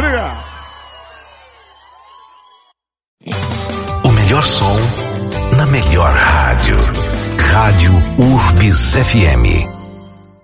Obrigado. O melhor som na melhor rádio. Rádio Urbis FM.